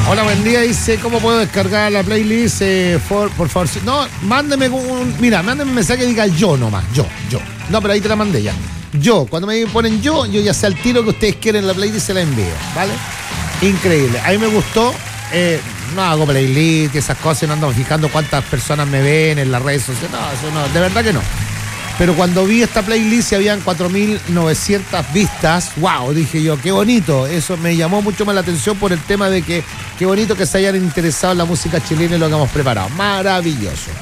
Hola, buen día. Dice, ¿cómo puedo descargar la playlist? Por favor. No, mándeme mándeme un mensaje que diga yo nomás. Yo. No, pero ahí te la mandé ya. Yo, cuando me ponen yo ya sé al tiro que ustedes quieren la playlist, se la envío, ¿vale? Increíble. A mí me gustó. No hago playlist y esas cosas, no ando fijando cuántas personas me ven en las redes sociales. No, eso no, de verdad que no. Pero cuando vi esta playlist y habían 4.900 vistas, wow, dije yo, qué bonito. Eso me llamó mucho más la atención por el tema de que qué bonito que se hayan interesado en la música chilena y lo que hemos preparado. Maravilloso.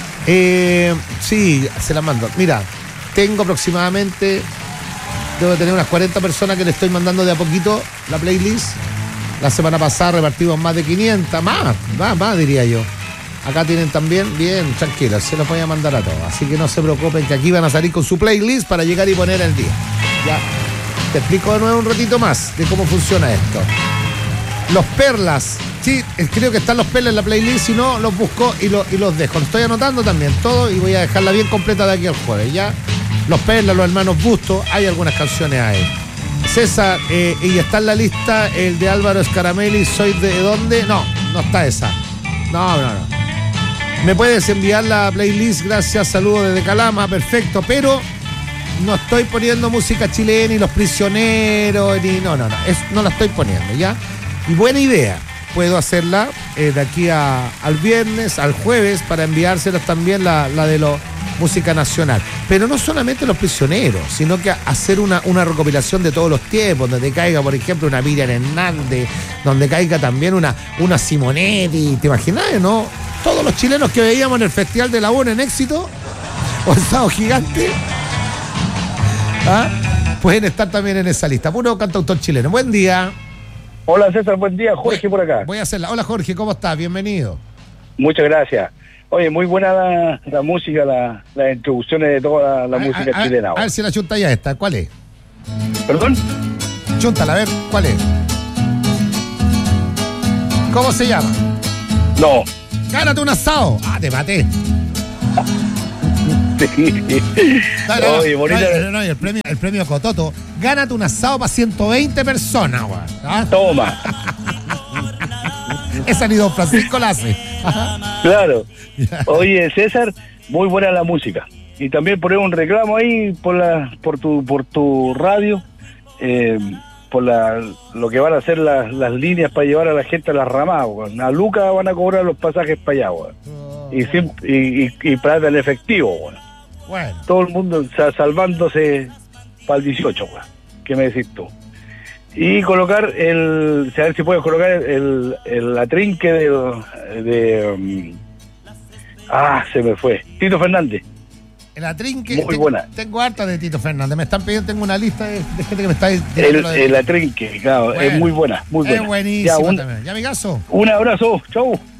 Sí, se la mando. Mira, tengo aproximadamente, debo tener unas 40 personas que le estoy mandando de a poquito la playlist. La semana pasada repartimos más de 500, más diría yo. Acá tienen también, bien, tranquilos, se los voy a mandar a todos. Así que no se preocupen que aquí van a salir con su playlist para llegar y poner el día. Ya, te explico de nuevo un ratito más de cómo funciona esto. Los Perlas, sí, creo que están los Perlas en la playlist, si no, los busco y los dejo. Lo estoy anotando también todo y voy a dejarla bien completa de aquí al jueves, ¿ya? Los Perlas, los hermanos Bustos, hay algunas canciones ahí. César, y está en la lista el de Álvaro Scaramelli, ¿soy de dónde? No está esa. No. Me puedes enviar la playlist, gracias, saludos desde Calama, perfecto, pero no estoy poniendo música chilena y Los Prisioneros, ni no la estoy poniendo, ¿ya? Y buena idea, puedo hacerla de aquí al viernes, al jueves, para enviárselas también la de los música nacional. Pero no solamente Los Prisioneros, sino que hacer una recopilación de todos los tiempos, donde caiga, por ejemplo, una Miriam Hernández, donde caiga también una Simonetti, ¿te imaginas, no? Todos los chilenos que veíamos en el Festival de la ONU en Éxito o Estado Gigante, pueden estar también en esa lista. Puro cantautor chileno. Buen día. Hola César, buen día. Jorge por acá. Voy a hacerla. Hola Jorge, ¿cómo estás? Bienvenido. Muchas gracias. Oye, muy buena la música, las introducciones de toda la música chilena. A ver si la chunta ya está. ¿Cuál es? ¿Perdón? Chúntala, a ver, ¿cuál es? ¿Cómo se llama? No. Gánate un asado. Te maté. Sí. Oye, bonita. No, el premio Cototo. Gánate un asado para 120 personas, güey. Toma. Esa ni Don Francisco la hace. Claro. Oye, César, muy buena la música. Y también poner un reclamo ahí por tu radio, por lo que van a hacer las líneas para llevar a la gente a las ramadas. A Lucas van a cobrar los pasajes para allá, y plata en efectivo. Bueno. Todo el mundo salvándose para el 18. ¿Qué me decís tú? Y colocar a ver si puedes colocar la trinque se me fue, Tito Fernández. La trinque, muy buena. Tengo harta de Tito Fernández, me están pidiendo, tengo una lista de gente que me está diciendo la trinque, claro, bueno, es muy buena, muy buena. Es buenísimo también. Ya, amigazo. Un abrazo, chau.